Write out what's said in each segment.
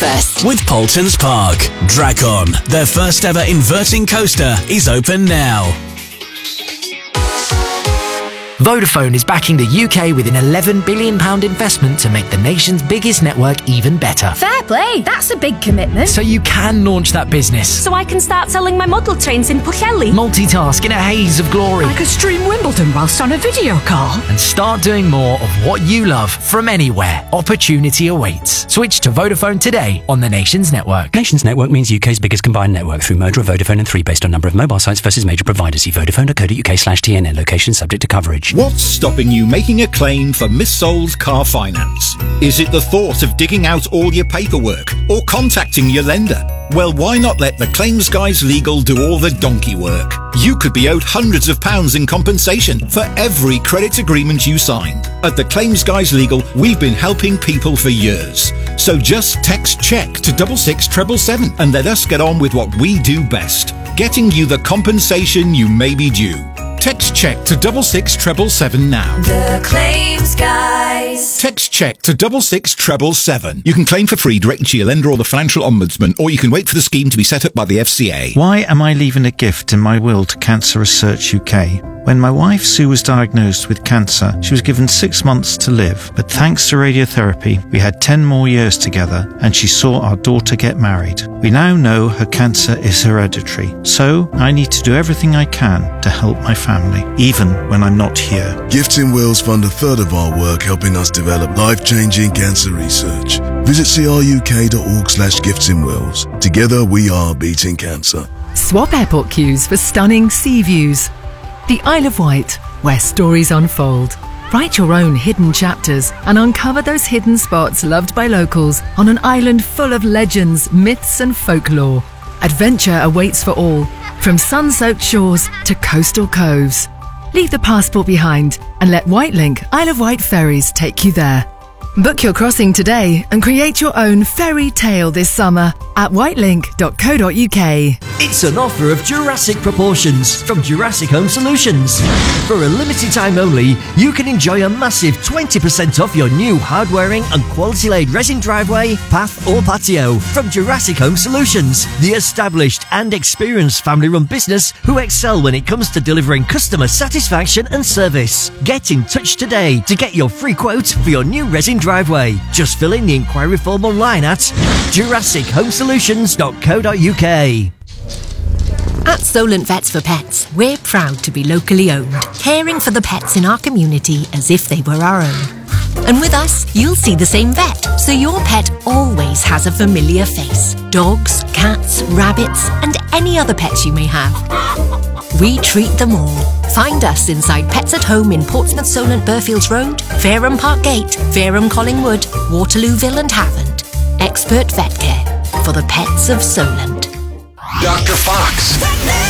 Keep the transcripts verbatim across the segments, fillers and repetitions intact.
breakfast. With Poultons Park. Dracon, their first ever inverting coaster, is open now. Vodafone is backing the U K with an eleven billion pounds investment to make the nation's biggest network even better. Fair play, that's a big commitment. So you can launch that business. So I can start selling my model trains in Pwllheli. Multitask in a haze of glory. I could stream Wimbledon whilst on a video call. And start doing more of what you love from anywhere. Opportunity awaits. Switch to Vodafone today on the Nations Network. Nations Network means U K's biggest combined network through merger of Vodafone and three based on number of mobile sites versus major providers. See vodafone dot co dot uk slash T N N. Location subject to coverage. What's stopping you making a claim for missold car finance? Is it the thought of digging out all your paperwork or contacting your lender? Well, why not let the Claims Guys Legal do all the donkey work? You could be owed hundreds of pounds in compensation for every credit agreement you signed. At the Claims Guys Legal, we've been helping people for years. So just text check to double six treble seven and let us get on with what we do best, getting you the compensation you may be due. Text check to double six treble seven now. The Claims Guys. Text check to double six treble seven. You can claim for free directly to your lender or the Financial Ombudsman, or you can wait for the scheme to be set up by the F C A. Why am I leaving a gift in my will to Cancer Research U K? When my wife Sue was diagnosed with cancer, she was given six months to live. But thanks to radiotherapy, we had ten more years together and she saw our daughter get married. We now know her cancer is hereditary. So I need to do everything I can to help my family, even when I'm not here. Gifts in Wills fund a third of our work helping us develop life-changing cancer research. Visit cruk.org slash gifts in Wills. Together we are beating cancer. Swap airport queues for stunning sea views. The Isle of Wight, where stories unfold. Write your own hidden chapters and uncover those hidden spots loved by locals on an island full of legends, myths and folklore. Adventure awaits for all, from sun-soaked shores to coastal coves. Leave the passport behind and let Whitelink Isle of Wight ferries take you there. Book your crossing today and create your own fairy tale this summer at whitelink dot co dot uk. It's an offer of Jurassic proportions from Jurassic Home Solutions. For a limited time only, you can enjoy a massive twenty percent off your new hard-wearing and quality-laid resin driveway, path or patio from Jurassic Home Solutions, the established and experienced family-run business who excel when it comes to delivering customer satisfaction and service. Get in touch today to get your free quote for your new resin driveway. Just fill in the inquiry form online at jurassic home solutions dot co dot uk. At Solent Vets for Pets, we're proud to be locally owned, caring for the pets in our community as if they were our own. And with us, you'll see the same vet, so your pet always has a familiar face. Dogs, cats, rabbits, and any other pets you may have. We treat them all. Find us inside Pets at Home in Portsmouth, Solent, Burfields Road, Fareham Park Gate, Fareham Collingwood, Waterlooville and Havant. Expert vet care for the pets of Solent. Doctor Fox.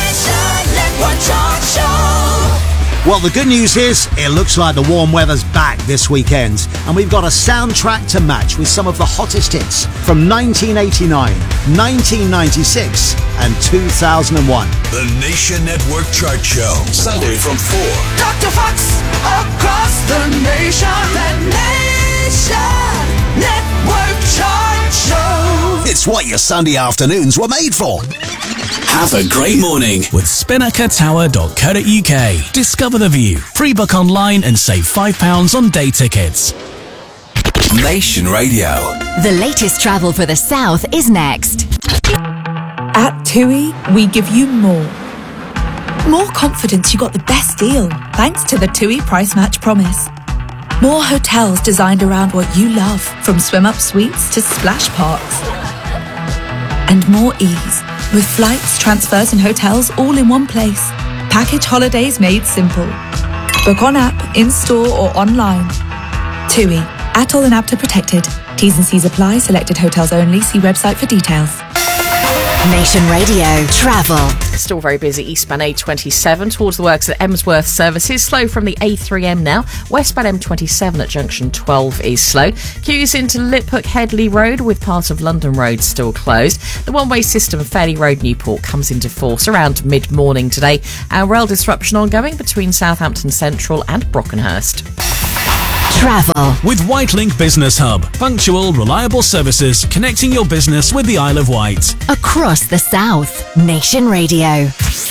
Well, the good news is it looks like the warm weather's back this weekend, and we've got a soundtrack to match with some of the hottest hits from nineteen eighty-nine, nineteen ninety-six and two thousand one. The Nation Network Chart Show, Sunday from four. Doctor Fox across the nation. The Nation Network Chart Show. It's what your Sunday afternoons were made for. Have a great morning with spinnaker tower dot co dot uk. Discover the view. Free book online and save five pounds on day tickets. Nation Radio. The latest travel for the South is next. At TUI, we give you more. More confidence you got the best deal, thanks to the TUI Price Match Promise. More hotels designed around what you love, from swim-up suites to splash parks. And more ease, with flights, transfers and hotels all in one place. Package holidays made simple. Book on app, in-store or online. TUI, Atoll and APTA protected. T's and C's apply. Selected hotels only. See website for details. Nation Radio Travel. Still very busy eastbound A twenty-seven towards the works at Emsworth Services. Slow from the A three M now. Westbound M twenty-seven at junction twelve is slow. Queues into Liphook Headley Road with part of London Road still closed. The one-way system Fairley Road Newport comes into force around mid-morning today. Our rail disruption ongoing between Southampton Central and Brockenhurst. Travel. With Whitelink Business Hub. Punctual, reliable services connecting your business with the Isle of Wight. Across the South. Nation Radio.